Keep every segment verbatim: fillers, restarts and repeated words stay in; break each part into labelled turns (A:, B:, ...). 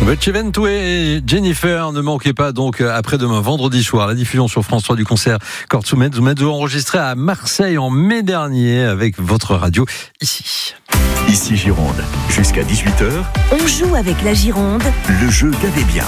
A: Chevento et Jennifer, ne manquez pas donc après-demain, vendredi soir, la diffusion sur France trois du concert Corso Mezzo Mezzo enregistré à Marseille en mai dernier avec votre radio ici.
B: Ici Gironde, jusqu'à dix-huit heures.
C: On joue avec la Gironde.
B: Le jeu Gavez bien.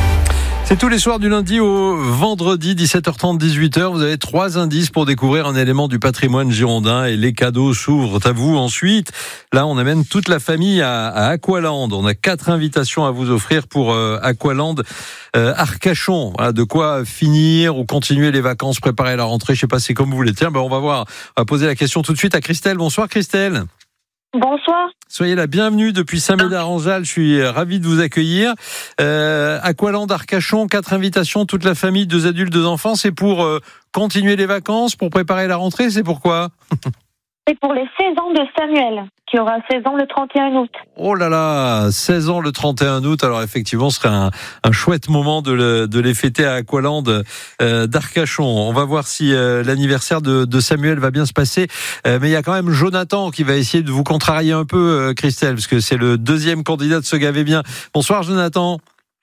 A: C'est tous les soirs du lundi au vendredi, dix-sept heures trente, dix-huit heures. Vous avez trois indices pour découvrir un élément du patrimoine girondin et les cadeaux s'ouvrent à vous ensuite. Là, on amène toute la famille à, à Aqualand. On a quatre invitations à vous offrir pour euh, Aqualand euh, Arcachon. Voilà, de quoi finir ou continuer les vacances, préparer la rentrée. Je sais pas, c'est comme vous voulez. Tiens, ben on va voir. On va poser la question tout de suite à Christelle. Bonsoir Christelle.
D: Bonsoir.
A: Soyez la bienvenue depuis Saint-Médard-en-Jalles. Je suis ravi de vous accueillir. Euh, Aqualand Arcachon, quatre invitations, toute la famille, deux adultes, deux enfants. C'est pour euh, continuer les vacances, pour préparer la rentrée. C'est pourquoi?
D: C'est pour les seize ans de Samuel, qui aura seize ans le trente et un août.
A: Oh là là, seize ans le trente et un août. Alors effectivement, ce serait un, un chouette moment de, le, de les fêter à Aqualand euh, d'Arcachon. On va voir si euh, l'anniversaire de, de Samuel va bien se passer. Euh, mais il y a quand même Jonathan qui va essayer de vous contrarier un peu, euh, Christelle, parce que c'est le deuxième candidat de Se Gaver bien. Bonsoir Jonathan.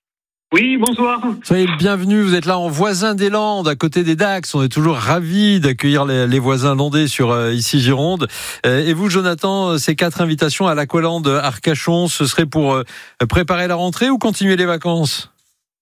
E: Oui, bonsoir.
A: Soyez le bienvenu, vous êtes là en voisin des Landes, à côté des Dax. On est toujours ravis d'accueillir les, les voisins landais sur euh, ici Gironde. Euh, et vous, Jonathan, ces quatre invitations à l'Aqualand Arcachon, ce serait pour euh, préparer la rentrée ou continuer les vacances?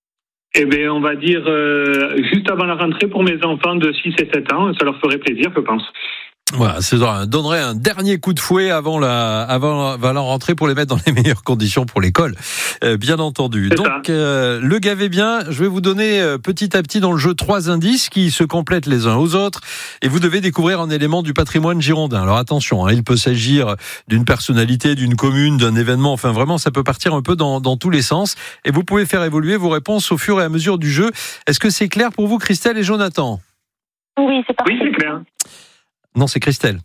E: Eh bien, on va dire euh, juste avant la rentrée pour mes enfants de six et sept ans. Ça leur ferait plaisir, je pense.
A: Voilà, ça donnerait un dernier coup de fouet avant la, avant, avant la rentrée pour les mettre dans les meilleures conditions pour l'école, euh, bien entendu.
E: C'est
A: Donc, euh, le Gavez bien, je vais vous donner euh, petit à petit dans le jeu trois indices qui se complètent les uns aux autres et vous devez découvrir un élément du patrimoine girondin. Alors attention, hein, il peut s'agir d'une personnalité, d'une commune, d'un événement, enfin vraiment ça peut partir un peu dans, dans tous les sens et vous pouvez faire évoluer vos réponses au fur et à mesure du jeu. Est-ce que c'est clair pour vous, Christelle et Jonathan?
D: Oui, c'est parfait.
E: Oui, c'est clair.
A: Non, c'est Christelle.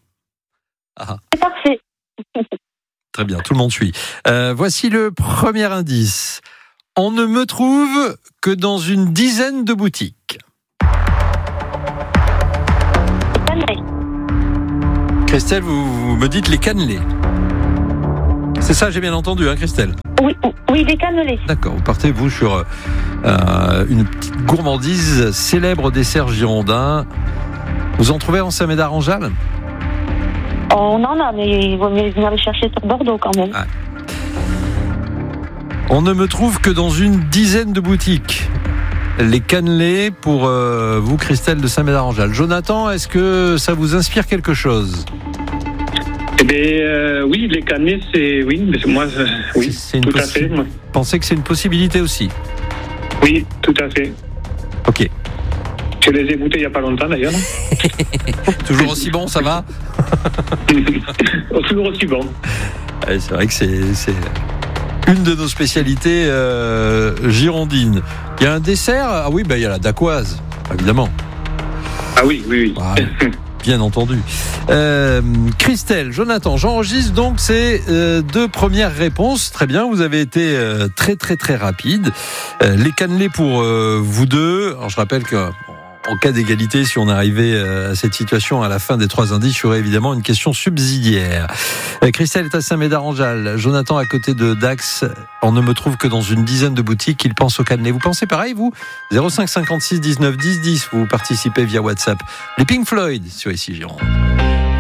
A: Ah.
D: C'est parfait.
A: Très bien, tout le monde suit. Euh, voici le premier indice. On ne me trouve que dans une dizaine de boutiques.
D: Cannelé.
A: Christelle, vous, vous me dites les cannelés. C'est ça, j'ai bien entendu, hein, Christelle?
D: Oui, oui, les cannelés.
A: D'accord, vous partez, vous, sur euh, une petite gourmandise, célèbre dessert girondin. Vous en trouvez en Saint-Médard-en-Jalles?
D: On en a, mais il vaut mieux venir les chercher sur Bordeaux quand même.
A: Ah. On ne me trouve que dans une dizaine de boutiques. Les cannelés pour euh, vous, Christelle de Saint-Médard-en-Jalles. Jonathan, est-ce que ça vous inspire quelque chose?
E: Eh bien, euh, oui, les cannelés, c'est... Oui, mais moi, euh, oui,
A: c'est une
E: tout
A: possi-
E: à fait. Moi.
A: Pensez que c'est une possibilité aussi?
E: Oui, tout à fait.
A: Ok.
E: Je les ai goûtés il n'y a pas longtemps, d'ailleurs.
A: Toujours aussi bon, ça va?
E: Toujours aussi bon.
A: Ouais, c'est vrai que c'est, c'est une de nos spécialités euh, girondines. Il y a un dessert? Ah oui, bah, il y a la dacquoise, évidemment.
E: Ah oui, oui, oui.
A: Ah, bien entendu. Euh, Christelle, Jonathan, j'enregistre donc ces euh, deux premières réponses. Très bien, vous avez été euh, très très très rapide. Euh, les cannelés pour euh, vous deux. Alors je rappelle que en cas d'égalité, si on arrivait à cette situation à la fin des trois indices, il y aurait évidemment une question subsidiaire. Christelle est à Saint-Médard-en-Jalles, Jonathan à côté de Dax. On ne me trouve que dans une dizaine de boutiques. Il pense au cannelé. Vous pensez pareil, vous? zéro cinq cinquante-six dix-neuf dix dix. Vous participez via WhatsApp. Les Pink Floyd sur Ici Gironde.